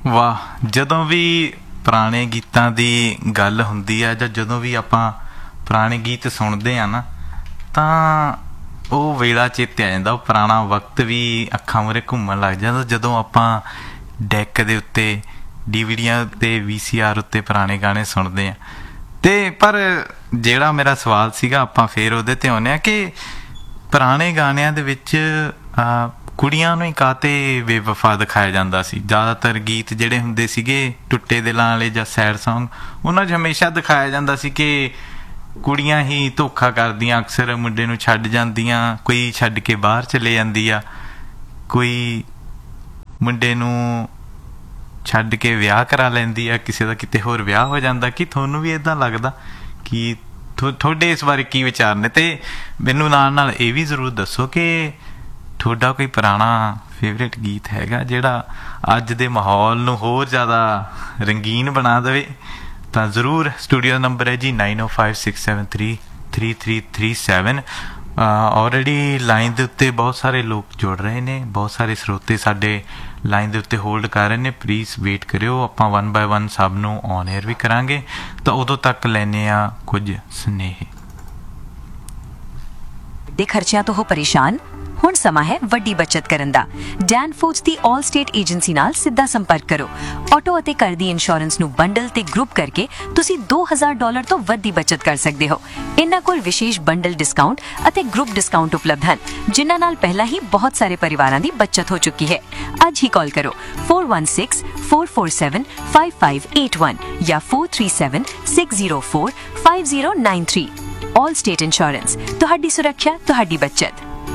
ਵਾਹ, ਜਦੋਂ ਵੀ ਪੁਰਾਣੇ ਗੀਤਾਂ ਦੀ ਗੱਲ ਹੁੰਦੀ ਹੈ ਜਾਂ ਜਦੋਂ ਵੀ ਆਪਾਂ ਪੁਰਾਣੇ ਗੀਤ ਸੁਣਦੇ ਆ ਨਾ ਤਾਂ ਉਹ ਵੇਲਾ ਚੇਤੇ ਆ ਜਾਂਦਾ। ਉਹ ਪੁਰਾਣਾ ਵਕਤ ਵੀ ਅੱਖਾਂ ਮੂਹਰੇ ਘੁੰਮਣ ਲੱਗ ਜਾਂਦਾ ਜਦੋਂ ਆਪਾਂ ਡੈਕ ਦੇ ਉੱਤੇ ਡੀਵੀਡੀਆਂ ਉੱਤੇ VCR ਉੱਤੇ ਪੁਰਾਣੇ ਗਾਣੇ ਸੁਣਦੇ ਆ। ਤੇ ਪਰ ਜਿਹੜਾ ਮੇਰਾ ਸਵਾਲ ਸੀਗਾ ਆਪਾਂ ਫੇਰ ਉਹਦੇ ਤੇ ਆਉਂਦੇ ਆ ਕਿ ਪੁਰਾਣੇ ਗਾਣਿਆਂ ਦੇ ਵਿੱਚ ਕੁੜੀਆਂ ਨੂੰ ਹੀ ਕਾਹਤੇ ਬੇਵਫਾ ਦਿਖਾਇਆ ਜਾਂਦਾ ਸੀ। ਜ਼ਿਆਦਾਤਰ ਗੀਤ ਜਿਹੜੇ ਹੁੰਦੇ ਸੀਗੇ ਟੁੱਟੇ ਦਿਲਾਂ ਵਾਲੇ ਜਾਂ ਸੈਡ ਸੌਂਗ, ਉਹਨਾਂ 'ਚ ਹਮੇਸ਼ਾ ਦਿਖਾਇਆ ਜਾਂਦਾ ਸੀ ਕਿ ਕੁੜੀਆਂ ਹੀ ਧੋਖਾ ਕਰਦੀਆਂ, ਅਕਸਰ ਮੁੰਡੇ ਨੂੰ ਛੱਡ ਜਾਂਦੀਆਂ, ਕੋਈ ਛੱਡ ਕੇ ਬਾਹਰ ਚਲੇ ਜਾਂਦੀ ਆ, ਕੋਈ ਮੁੰਡੇ ਨੂੰ ਛੱਡ ਕੇ ਵਿਆਹ ਕਰਾ ਲੈਂਦੀ ਆ, ਕਿਸੇ ਦਾ ਕਿਤੇ ਹੋਰ ਵਿਆਹ ਹੋ ਜਾਂਦਾ। ਕਿ ਤੁਹਾਨੂੰ ਵੀ ਇੱਦਾਂ ਲੱਗਦਾ? ਕਿ ਤੁਹਾਡੇ ਇਸ ਬਾਰੇ ਕੀ ਵਿਚਾਰ ਨੇ? ਤੇ ਮੈਨੂੰ ਨਾਲ ਨਾਲ ਇਹ ਵੀ ਜ਼ਰੂਰ ਦੱਸੋ ਕਿ ਤੁਹਾਡਾ ਕੋਈ ਪੁਰਾਣਾ ਫੇਵਰੇਟ ਗੀਤ ਹੈਗਾ ਜਿਹੜਾ ਅੱਜ ਦੇ ਮਾਹੌਲ ਨੂੰ ਹੋਰ ਜ਼ਿਆਦਾ ਰੰਗੀਨ ਬਣਾ ਦੇਵੇ? ਤਾਂ ਜ਼ਰੂਰ ਸਟੂਡੀਓ ਦਾ ਨੰਬਰ ਹੈ ਜੀ 9056733337। ਆਲਰੇਡੀ ਲਾਈਨ ਦੇ ਉੱਤੇ ਬਹੁਤ ਸਾਰੇ ਲੋਕ ਜੁੜ ਰਹੇ ਨੇ, ਬਹੁਤ ਸਾਰੇ ਸਰੋਤੇ ਸਾਡੇ ਲਾਈਨ ਦੇ ਉੱਤੇ ਹੋਲਡ ਕਰ ਰਹੇ ਨੇ। ਪਲੀਜ਼ ਵੇਟ ਕਰਿਓ, ਆਪਾਂ 1 by 1 ਸਭ ਨੂੰ ਔਨ 에ਅਰ ਵੀ ਕਰਾਂਗੇ। ਤਾਂ ਉਦੋਂ ਤੱਕ ਲੈਨੇ ਆ ਕੁਝ ਸੁਨੇਹੇ। ਦੇ ਖਰਚਿਆਂ ਤੋਂ ਹੋ ਪਰੇਸ਼ਾਨ? ਹੁਣ ਸਮਾਂ ਹੈ ਵੱਡੀ ਬੱਚਤ ਕਰਨ ਦਾ। ਡੈਨ ਫੂਡਸ ਦੀ ਆਲ ਸਟੇਟ ਏਜੰਸੀ ਨਾਲ ਸਿੱਧਾ ਸੰਪਰਕ ਕਰੋ। ਆਟੋ ਅਤੇ ਘਰ ਦੀ ਇੰਸ਼ੋਰੈਂਸ ਨੂੰ ਬੰਡਲ ਤੇ ਗਰੁੱਪ ਕਰਕੇ ਤੁਸੀਂ $2000 ਤੋਂ ਵੱਧ ਦੀ ਬੱਚਤ ਕਰ ਸਕਦੇ ਹੋ। ਇਹਨਾਂ ਕੋਲ ਵਿਸ਼ੇਸ਼ ਬੰਡਲ ਡਿਸਕਾਊਂਟ ਅਤੇ ਗਰੁੱਪ ਡਿਸਕਾਊਂਟ ਉਪਲਬਧ ਹਨ, ਜਿਨ੍ਹਾਂ ਨਾਲ ਪਹਿਲਾਂ ਹੀ ਬਹੁਤ ਸਾਰੇ ਪਰਿਵਾਰਾਂ ਦੀ ਬੱਚਤ ਹੋ ਚੁੱਕੀ ਹੈ। ਅੱਜ ਹੀ ਕਾਲ ਕਰੋ 4164475581 ਜਾਂ 4376045093। ਆਲ ਸਟੇਟ ਇੰਸ਼ੋਰੈਂਸ, ਤੁਹਾਡੀ ਸੁਰੱਖਿਆ, ਤੁਹਾਡੀ ਬੱਚਤ।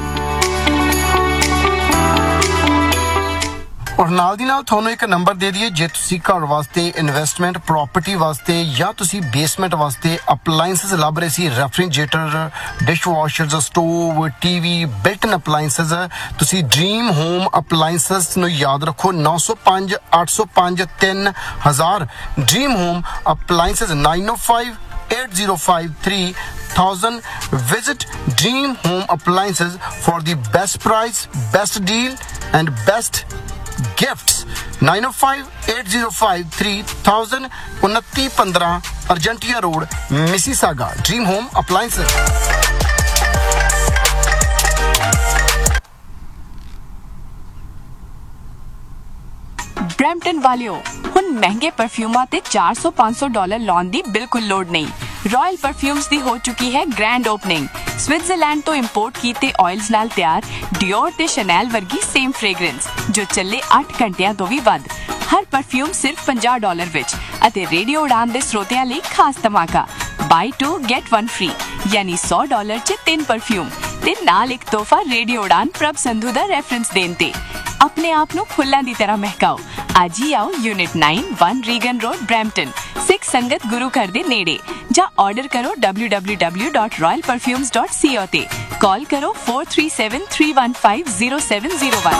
ਔਰ ਨਾਲ ਦੀ ਨਾਲ ਤੁਹਾਨੂੰ ਇੱਕ ਨੰਬਰ ਦੇ ਦਈਏ, ਜੇ ਤੁਸੀਂ ਘਰ ਵਾਸਤੇ ਇਨਵੈਸਟਮੈਂਟ ਪ੍ਰੋਪਰਟੀ ਵਾਸਤੇ ਜਾਂ ਤੁਸੀਂ ਬੇਸਮੈਂਟ ਵਾਸਤੇ ਅਪਲਾਈਐਂਸਸ ਲੱਭ ਰਹੇ ਸੀ, refrigerator, dish ਵਾਸ਼ਰਸ, stove, TV, built ਇਨ ਅਪਲਾਈਐਂਸਸ, ਤੁਸੀਂ ਡ੍ਰੀਮ ਹੋਮ ਅਪਲਾਈਐਂਸਸ ਨੂੰ ਯਾਦ ਰੱਖੋ 905 805 3000। Dream home appliances 905 805 3000। Visit Dream Home Appliances for the best price, best deal and best gifts। 905 805 3000, 2915 Argentia Road, Mississauga। Dream Home Appliances। Brampton ਵਾਲਿਓ, ਹੁਣ ਮਹਿੰਗੇ ਪਰਫਿਊਮਾਂ ਤੇ $400-500 ਲਾਉਣ ਦੀ ਬਿਲਕੁਲ ਲੋੜ ਨਹੀਂ। ਰਾਇਲ ਪਰਫਿਊਮਸ ਦੀ ਹੋ ਚੁੱਕੀ ਹੈ ਗ੍ਰੈਂਡ ਓਪਨਿੰਗ। ਸਵਿਟਜ਼ਰਲੈਂਡ ਤੋਂ ਇੰਪੋਰਟ ਕੀਤੇ ਆਇਲਸ ਨਾਲ ਤਿਆਰ ਡਿਓਰ ਤੇ ਸ਼ੈਨਲ ਵਰਗੀ ਸੇਮ ਫ੍ਰੇਗਰੈਂਸ ਜੋ ਚੱਲੇ 8 ਘੰਟਿਆਂ ਤੋਂ ਵੀ ਵੱਧ। ਹਰ ਪਰਫਿਊਮ ਸਿਰਫ $50 ਵਿੱਚ। ਅਤੇ ਰੇਡੀਓ ਉਡਾਨ ਦੇ ਸਰੋਤਿਆਂ ਲਈ ਖਾਸ ਧਮਾਕਾ, ਬਾਈ 2 get 1 free, ਯਾਨੀ $100 'ਚ 3 ਪਰਫਿਊਮ ਤੇ ਨਾਲ ਇੱਕ ਤੋਹਫਾ ਰੇਡੀਓ ਉਡਾਨ ਪ੍ਰਭ ਸੰਧੂ ਦਾ ਰੈਫਰੈਂਸ ਦੇਣ ਤੇ। ਆਪਣੇ ਆਪ ਨੂੰ ਫੁੱਲਾਂ ਦੀ ਤਰ੍ਹਾਂ ਮਹਿਕਾਓ। ਅੱਜ ਹੀ ਆਓ ਯੂਨਿਟ 9 1 ਰੀਗਨ ਰੋਡ, ਬਰੈਂਪਟਨ, ਸਿੱਖ ਸੰਗਤ ਗੁਰੂ ਘਰ ਦੇ ਨੇੜੇ, ਜਾਂ ਆਰਡਰ ਕਰੋ www.royalperfumes.co ਤੇ। ਕਾਲ ਕਰੋ 4373150701।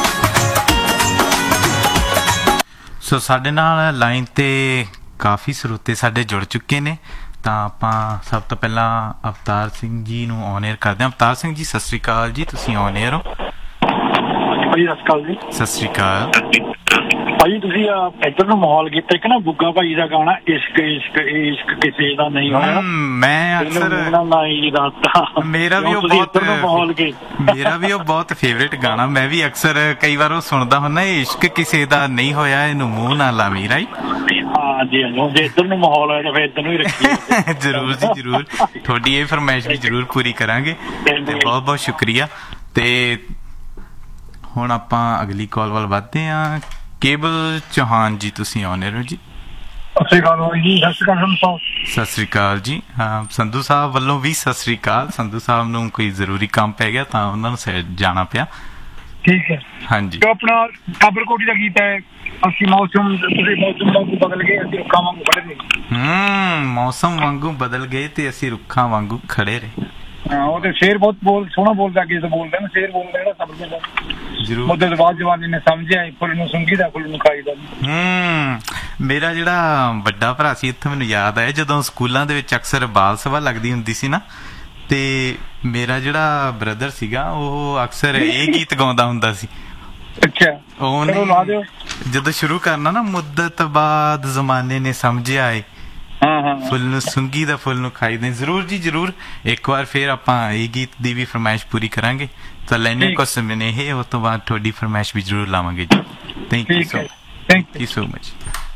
ਸੋ ਸਾਡੇ ਨਾਲ ਲਾਈਨ ਤੇ ਕਾਫੀ ਸਰੋਤੇ ਸਾਡੇ ਜੁੜ ਚੁੱਕੇ ਨੇ। ਤਾਂ ਆਪਾਂ ਸਭ ਤੋਂ ਪਹਿਲਾਂ ਅਵਤਾਰ ਸਿੰਘ ਜੀ ਨੂੰ ਔਨ 에ਅਰ ਕਰਦੇ ਹਾਂ। ਅਵਤਾਰ ਸਿੰਘ ਜੀ, ਸਤਿ ਸ਼੍ਰੀ ਅਕਾਲ ਜੀ, ਤੁਸੀਂ ਔਨ 에ਅਰ ਹੋ। ਭਾਜੀ ਸਤਿ ਸ਼੍ਰੀ ਅਕਾਲ ਜੀ। ਸਤਿ ਸ਼੍ਰੀ ਅਕਾਲ ਭਾਜੀ। ਤੁਸੀਂ ਇੱਧਰ ਨੂੰ ਮਾਹੌਲ ਕੀਤਾ ਇੱਕ ਨਾ ਬੁੱਗਾ ਭਾਈ ਦਾ ਗਾਣਾ, ਇਸ਼ਕ ਇਸ਼ਕ ਇਸ਼ਕ ਕਿਸੇ ਦਾ ਨਹੀਂ ਹੋਇਆ। ਮੈਂ ਅਕਸਰ ਮੇਰਾ ਵੀ ਉਹ ਬਹੁਤ ਫੇਵਰੇਟ ਗਾਣਾ, ਮੈਂ ਵੀ ਅਕਸਰ ਕਈ ਵਾਰ ਉਹ ਸੁਣਦਾ ਹੁੰਦਾ, ਇਸ਼ਕ ਕਿਸੇ ਦਾ ਨਹੀਂ ਹੋਇਆ, ਇਹਨੂੰ ਮੂੰਹ ਨਾ ਲਾਵੀਂ। ਰਾਈਟ? ਹਾਂਜੀ ਹਾਂਜੀ। ਜੇ ਇੱਧਰ ਨੂੰ ਮਾਹੌਲ ਹੋਇਆ ਤਾਂ ਫਿਰ ਇੱਧਰ ਨੂੰ ਹੀ ਰੱਖੀਏ। ਜ਼ਰੂਰ ਜੀ ਜ਼ਰੂਰ, ਤੁਹਾਡੀ ਇਹ ਫਰਮਾਇਸ਼ ਵੀ ਜ਼ਰੂਰ ਪੂਰੀ ਕਰਾਂਗੇ ਤੇ ਬਹੁਤ ਬਹੁਤ ਸ਼ੁਕਰੀਆ। ਤੇ ਹੁਣ ਆਪਾਂ ਅਗਲੀ ਕਾਲ ਵੱਲ ਵੱਧਦੇ ਹਾਂ। ਕੇਬਲ ਚੌਹਾਨ ਜੀ, ਤੁਸੀਂ ਆਉਣ ਹੋ ਜੀ। ਸਤਿ ਸ਼੍ਰੀ ਅਕਾਲ ਜੀ। ਸਤਿ ਸ਼੍ਰੀ ਅਕਾਲ ਜੀ। ਸੰਧੂ ਸਾਹਿਬ ਵੱਲੋਂ ਵੀ ਸਤਿ ਸ਼੍ਰੀ ਅਕਾਲ। ਸੰਧੂ ਸਾਹਿਬ ਨੂੰ ਕੋਈ ਜ਼ਰੂਰੀ ਕੰਮ ਪੈ ਗਿਆ ਤਾਂ ਉਹਨਾਂ ਨੂੰ ਜਾਣਾ ਪਿਆ। ਠੀਕ ਹੈ। ਹਾਂਜੀ। ਆਪਣਾ ਕਾਬਰਕੋਟੀ ਦਾ ਗੀਤ ਹੈ, ਅਸੀਂ ਮੌਸਮ ਵਾਂਗੂ ਬਦਲ ਗਏ, ਅਸੀਂ ਰੁੱਖਾਂ ਵਾਂਗੂ ਖੜੇ ਰਹੇ। ਮੌਸਮ ਵਾਂਗੂ ਬਦਲ ਗਏ ਤੇ ਅਸੀਂ ਰੁੱਖਾਂ ਵਾਂਗੂ ਖੜੇ ਰਹੇ। ਹਾਂ, ਉਹ ਤੇ ਸ਼ੇਰ ਬਹੁਤ ਸੋਹਣਾ ਬੋਲਦਾ, ਅੱਗੇ ਤੋਂ ਬੋਲਦਾ ਨਾ, ਸ਼ੇਰ ਬੋਲਦਾ ਜਿਹੜਾ ਸਭ ਤੋਂ ਜ਼ਰੂਰ। ਮੁੱਦੇ ਬਾਅਦ ਜਵਾਨੀ ਨੇ ਸਮਝਿਆ, ਫੁੱਲ ਨੂੰ ਸੁੰਘੀਦਾ ਫੁੱਲ ਨੂੰ ਖਾਈਦਾ। ਮੇਰਾ ਜਿਹੜਾ ਵੱਡਾ ਭਰਾ ਸੀ, ਇੱਥੇ ਮੈਨੂੰ ਯਾਦ ਆਇਆ ਜਦੋਂ ਸਕੂਲਾਂ ਦੇ ਵਿੱਚ ਅਕਸਰ ਬਾਲ ਸਭਾ ਲੱਗਦੀ ਹੁੰਦੀ ਸੀ ਨਾ, ਤੇ ਮੇਰਾ ਜਿਹੜਾ ਬ੍ਰਦਰ ਸੀਗਾ ਉਹ ਅਕਸਰ ਇਹ ਗੀਤ ਗਾਉਂਦਾ ਹੁੰਦਾ ਸੀ। ਅੱਛਾ, ਲਾ ਦਿਓ। ਜਦੋਂ ਸ਼ੁਰੂ ਕਰਨਾ ਨਾ, ਮੁੱਦਤ ਬਾਅਦ ਜ਼ਮਾਨੇ ਨੇ ਸਮਝਿਆ ਏ, ਫੁੱਲ ਨੂੰ ਸੁੰਗੀ ਦਾ ਫੁੱਲ ਨੂੰ ਖਾਈਦੇ। ਜ਼ਰੂਰ ਜੀ ਜ਼ਰੂਰ, ਇੱਕ ਵਾਰ ਫਿਰ ਆਪਾਂ ਇਹ ਗੀਤ ਦੀ ਵੀ ਫਰਮਾਇਸ਼ ਪੂਰੀ ਕਰਾਂਗੇ। ਤਾਂ ਲੈਣੇ ਕੁਝ ਸਮੇਂ ਨੇ ਇਹ, ਉਸ ਤੋਂ ਬਾਅਦ ਤੁਹਾਡੀ ਫਰਮਾਇਸ਼ ਵੀ ਜ਼ਰੂਰ ਲਾਵਾਂਗੇ ਜੀ। Thank you so much.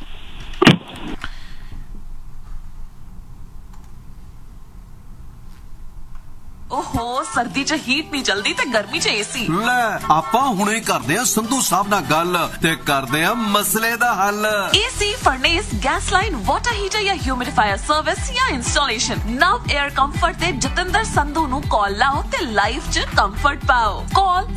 ਓਹੋ, ਸਰਦੀ 'ਚ ਹੀਟ ਨਹੀਂ ਜਲਦੀ ਤੇ ਗਰਮੀ 'ਚ ਏਸੀ। ਲੈ ਆਪਾਂ ਹੁਣੇ ਕਰਦੇ ਆ ਸੰਧੂ ਸਾਹਿਬ ਨਾਲ ਗੱਲ ਤੇ ਕਰਦੇ ਆ ਮਸਲੇ ਦਾ ਹੱਲ। AC, ਫਰਨੇਸ, gas line, water heater ਜਾਂ ਹਿਊਮਿਡੀਫਾਇਰ ਸਰਵਿਸ ਜਾਂ ਇੰਸਟਾਲੇਸ਼ਨ, ਨਵ 에ਅਰ ਕੰਫਰਟ ਤੇ ਜਤਿੰਦਰ ਸੰਧੂ ਨੂੰ ਕਾਲ ਲਾਓ ਤੇ ਲਾਈਫ 'ਚ ਕੰਫਰਟ ਪਾਓ। ਕਾਲ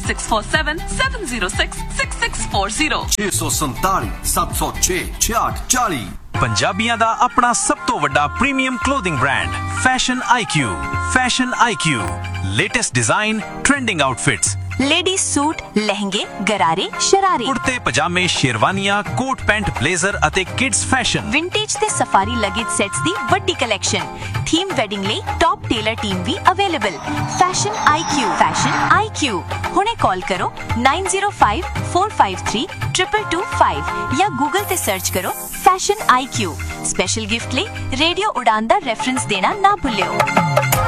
6477066640 647 706 6840। ਪੰਜਾਬੀਆਂ ਦਾ ਆਪਣਾ ਸਭ ਤੋਂ ਵੱਡਾ premium clothing brand fashion IQ। Fashion IQ, latest design, trending outfits, ladies suit, ਲਹਿੰਗੇ, ਗਰਾਰੇ, ਸ਼ਰਾਰੇ, ਕੁੜਤੇ ਪਜਾਮੇ, ਸ਼ੇਰਵਾਨੀਆਂ, ਕੋਟ ਪੈਂਟ, ਬਲੇਜ਼ਰ ਅਤੇ ਕਿਡਸ ਫੈਸ਼ਨ, ਵਿੰਟੇਜ ਤੇ ਸਫਾਰੀ ਲਗੇਜ ਸੈਟਸ ਦੀ ਵੱਡੀ ਕਲੈਕਸ਼ਨ, ਥੀਮ ਵੈਡਿੰਗ ਲਈ ਟੌਪ ਟੇਲਰ ਟੀਮ ਵੀ ਅਵੇਲੇਬਲ। ਫੈਸ਼ਨ IQ ਹੁਣੇ ਕਾਲ ਕਰੋ 9054532225 ਜਾਂ ਗੂਗਲ ਤੇ ਸਰਚ ਕਰੋ ਫੈਸ਼ਨ IQ। ਸਪੈਸ਼ਲ ਗਿਫਟ ਲਈ ਰੇਡੀਓ ਉਡਾਨ ਦਾ ਰੈਫਰੈਂਸ ਦੇਣਾ ਨਾ ਭੁੱਲਿਓ।